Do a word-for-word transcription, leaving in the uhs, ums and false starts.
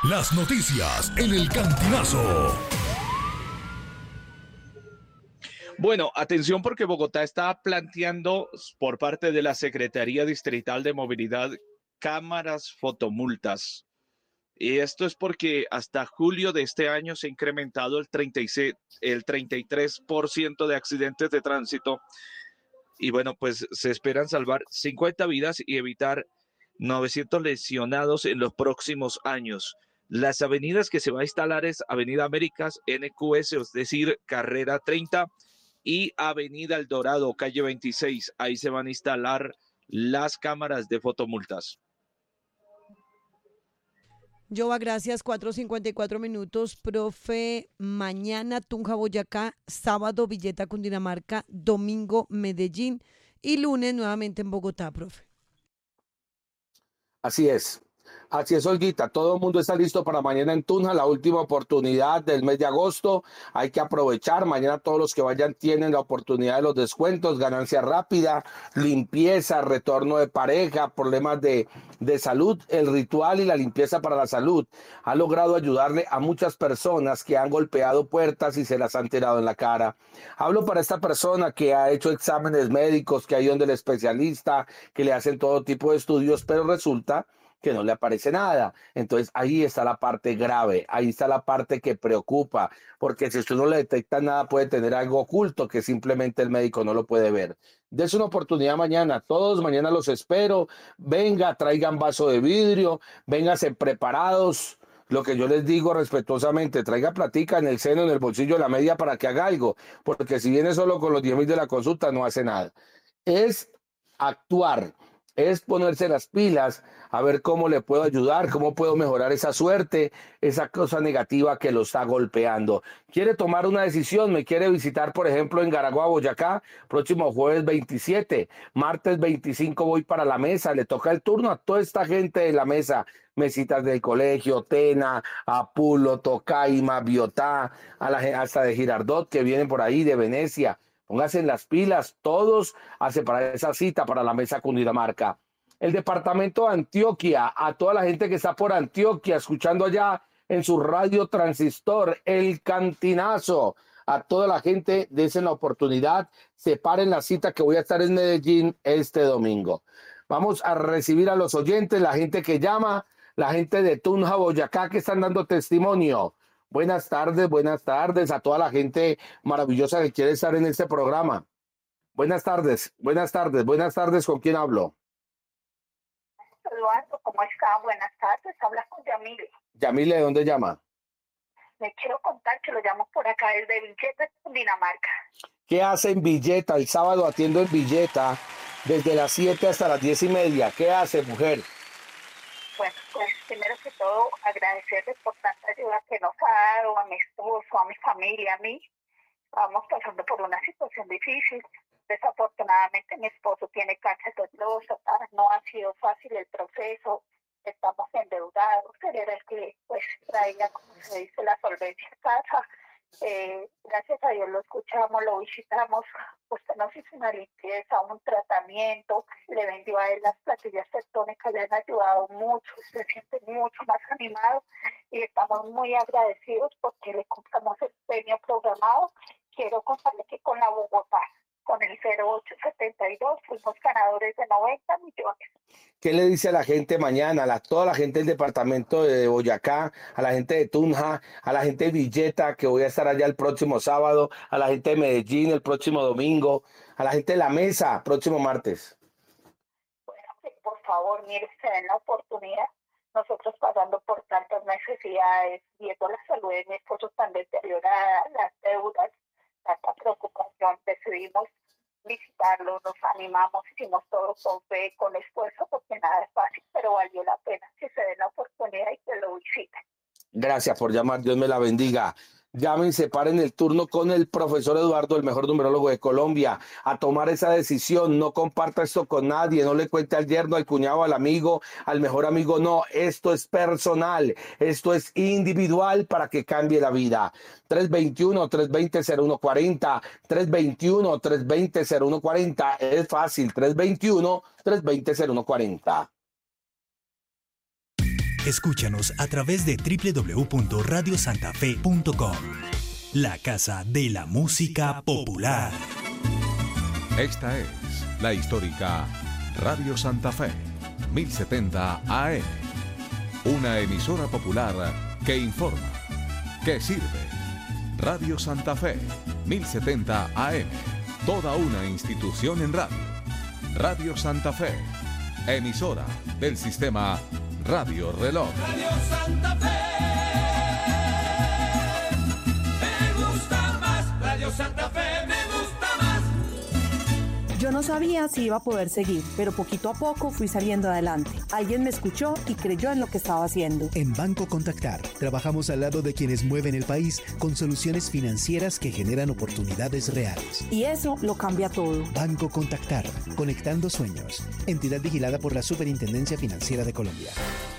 Las noticias en el Cantinazo. Bueno, atención porque Bogotá está planteando por parte de la Secretaría Distrital de Movilidad cámaras fotomultas. Y esto es porque hasta julio de este año se ha incrementado el treinta y seis, el treinta y tres por ciento de accidentes de tránsito. Y bueno, pues se esperan salvar cincuenta vidas y evitar novecientos lesionados en los próximos años. Las avenidas que se va a instalar es Avenida Américas, N Q S, es decir, Carrera treinta, y Avenida El Dorado, calle veintiséis. Ahí se van a instalar las cámaras de fotomultas. Jova, gracias. cuatro cincuenta y cuatro minutos. Profe, mañana Tunja, Boyacá, sábado Villeta, Cundinamarca, domingo Medellín y lunes nuevamente en Bogotá, profe. Así es. Así es, Olguita. Todo el mundo está listo para mañana en Tunja, la última oportunidad del mes de agosto. Hay que aprovechar. Mañana todos los que vayan tienen la oportunidad de los descuentos, ganancia rápida, limpieza, retorno de pareja, problemas de, de salud. El ritual y la limpieza para la salud ha logrado ayudarle a muchas personas que han golpeado puertas y se las han tirado en la cara. Hablo para esta persona que ha hecho exámenes médicos, que ha ido donde el especialista, que le hacen todo tipo de estudios, pero resulta que no le aparece nada. Entonces ahí está la parte grave, ahí está la parte que preocupa, porque si usted no le detecta nada puede tener algo oculto que simplemente el médico no lo puede ver. Des una oportunidad mañana, todos mañana los espero, venga, traigan vaso de vidrio, vénganse preparados. Lo que yo les digo respetuosamente, traiga platica en el seno, en el bolsillo de la media para que haga algo, porque si viene solo con los diez mil de la consulta no hace nada. Es actuar, es ponerse las pilas, a ver cómo le puedo ayudar, cómo puedo mejorar esa suerte, esa cosa negativa que lo está golpeando. ¿Quiere tomar una decisión? ¿Me quiere visitar, por ejemplo, en Garagua, Boyacá? Próximo jueves veintisiete, martes veinticinco voy para la mesa, le toca el turno a toda esta gente de la mesa, mesitas del colegio, Tena, Apulo, Tocaima, Biotá, a la, hasta de Girardot que vienen por ahí, de Venecia. Pónganse en las pilas, todos a separar esa cita para la mesa Cundinamarca. El departamento de Antioquia, a toda la gente que está por Antioquia, escuchando allá en su radio transistor, El Cantinazo, a toda la gente, desen la oportunidad, separen la cita que voy a estar en Medellín este domingo. Vamos a recibir a los oyentes, la gente que llama, la gente de Tunja, Boyacá, que están dando testimonio. Buenas tardes, buenas tardes a toda la gente maravillosa que quiere estar en este programa. Buenas tardes, buenas tardes, buenas tardes, ¿con quién hablo? Eduardo, ¿cómo está? Buenas tardes, hablas con Yamile. Yamile, ¿de dónde llama? Le quiero contar que lo llamo por acá desde Villeta, Cundinamarca. ¿Qué hace en Villeta? El sábado atiendo en Villeta desde las siete hasta las diez y media. ¿Qué hace, mujer? Bueno, pues primero que todo agradecerles por tanta ayuda que nos ha dado a mi esposo, a mi familia, a mí. Estamos pasando por una situación difícil. Desafortunadamente mi esposo tiene cáncer de próstata, no ha sido fácil el proceso, estamos endeudados, él era el que pues traía, como se dice, la solvencia a casa. Eh, gracias a Dios lo escuchamos, lo visitamos, usted nos hizo una limpieza, un tratamiento, le vendió a él las platillas tectónicas, le han ayudado mucho, se siente mucho más animado y estamos muy agradecidos porque le compramos el premio programado. Quiero contarle que con la Bogotá, con el cero ocho setenta y dos, fuimos ganadores de noventa millones. ¿Qué le dice a la gente mañana, a la, toda la gente del departamento de Boyacá, a la gente de Tunja, a la gente de Villeta, que voy a estar allá el próximo sábado, a la gente de Medellín el próximo domingo, a la gente de la mesa próximo martes? Bueno, que por favor, mire, se den la oportunidad. Nosotros pasando por tantas necesidades, viendo la salud de mi esposo tan deteriorada, las deudas, tanta preocupación, decidimos visitarlo, nos animamos, hicimos todo con fe, con esfuerzo, porque nada es fácil, pero valió la pena que se den la oportunidad y que lo visiten. Gracias por llamar, Dios me la bendiga. Llamen, separen el turno con el profesor Eduardo, el mejor numerólogo de Colombia, a tomar esa decisión. No comparta esto con nadie, no le cuente al yerno, al cuñado, al amigo, al mejor amigo, no. Esto es personal, esto es individual para que cambie la vida. tres veintiuno, tres veinte, cero uno cuarenta, tres veintiuno, tres veinte, cero uno cuarenta, es fácil, tres veintiuno, tres veinte, cero uno cuarenta. Escúchanos a través de doble u doble u doble u punto radio santa fe punto com. La casa de la música popular. Esta es la histórica Radio Santa Fe, mil setenta A M. Una emisora popular que informa, que sirve. Radio Santa Fe, mil setenta A M. Toda una institución en radio. Radio Santa Fe, emisora del sistema Radio Reloj. Radio Santa Fe. Me gusta más. Radio Santa Fe me gusta más. Yo no sabía si iba a poder seguir, pero poquito a poco fui saliendo adelante. Alguien me escuchó y creyó en lo que estaba haciendo. En Banco Contactar, trabajamos al lado de quienes mueven el país con soluciones financieras que generan oportunidades reales. Y eso lo cambia todo. Banco Contactar, conectando sueños. Entidad vigilada por la Superintendencia Financiera de Colombia.